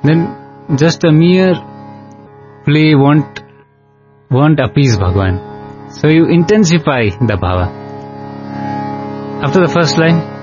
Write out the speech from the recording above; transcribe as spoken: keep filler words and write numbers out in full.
then just a mere play won't won't appease Bhagwan. So you intensify the bhava. After the first line,